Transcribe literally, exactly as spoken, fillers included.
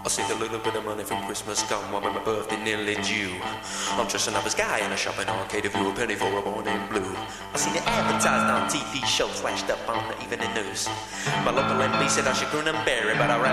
I saved a little bit of money from Christmas gone while my birthday nearly due. I'm dressing up as Guy in a shopping arcade, if you a penny for a boy named Blue. I seen it advertised on T V shows, flashed up on the evening news. My local M P said I should grin and bear it, but I rather